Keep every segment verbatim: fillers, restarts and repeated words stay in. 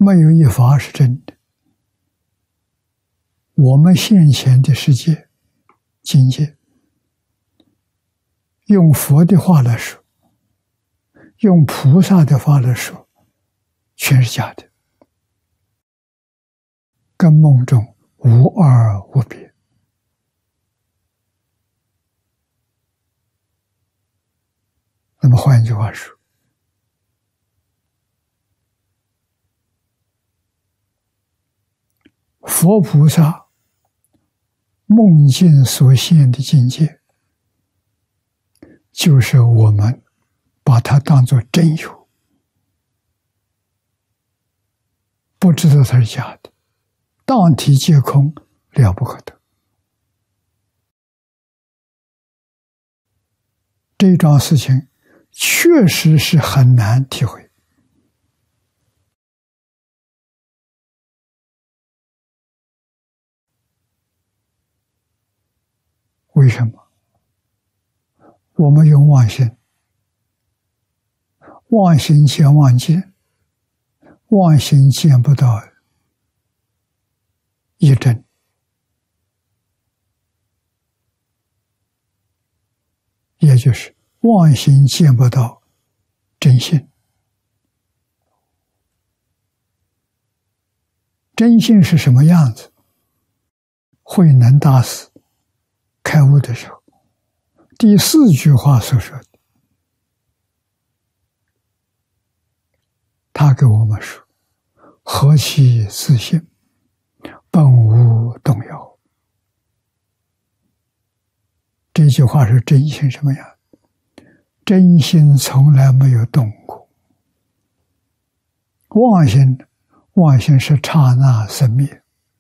没有一法是真的。我们现前的世界境界，用佛的话来说，用菩萨的话来说，全是假的，跟梦中无二无别。那么换一句话说，佛菩萨梦境所现的境界，就是我们把它当作真有，不知道它是假的，当体皆空，了不可得。这桩事情确实是很难体会。为什么？我们用妄心，妄心见妄见，妄心见不到一真，也就是妄心见不到真性。真性是什么样子？慧能大师开悟的时候，第四句话所说的，他给我们说：“何其自性，本无动摇。”这句话是真心什么样？真心从来没有动过。妄心，妄心是刹那生灭。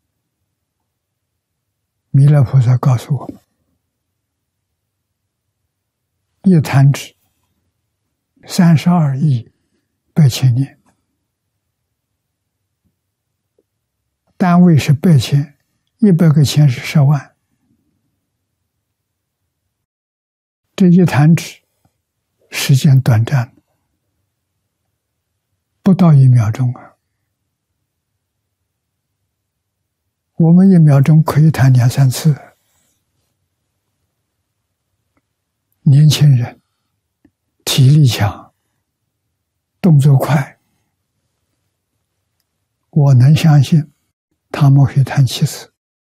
弥勒菩萨告诉我们，一弹指三十二亿百千年，单位是百千，一百个千是十万。这一弹指时间短暂，不到一秒钟啊！我们一秒钟可以弹两三次。年轻人体力强，动作快，我能相信他们会弹七次。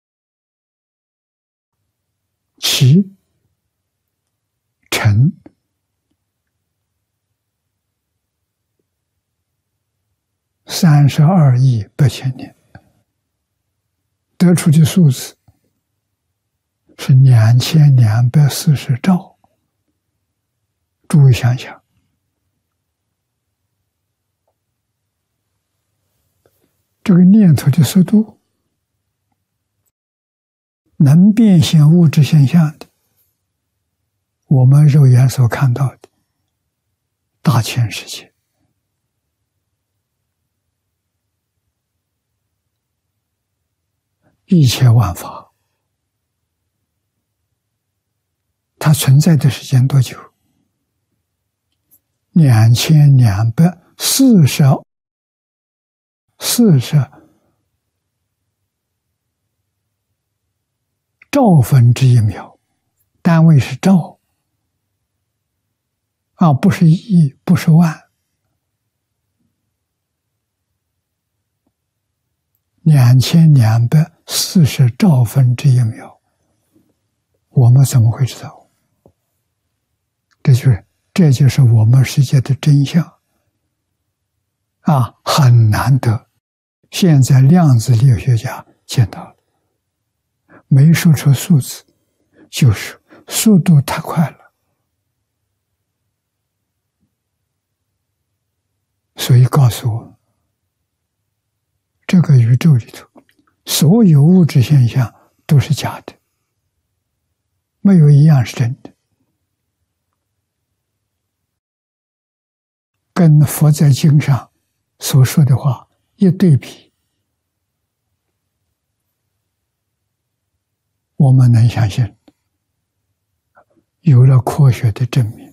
七乘三十二亿八千年，得出的数字是两千两百四十兆。诸位想想，这个念头的速度，能变现物质现象的，我们肉眼所看到的大千世界，一切万法，它存在的时间多久？两千两百四十四十兆分之一秒，单位是兆啊，不是亿，不是万。两千两百四十兆分之一秒，我们怎么会知道？这就是这就是我们世界的真相啊，很难得。现在量子力学家见到了，没说出数字，就是速度太快了，所以告诉我们，这个宇宙里头所有物质现象都是假的，没有一样是真的。跟佛在经上所说的话一对比，我们能相信，有了科学的证明。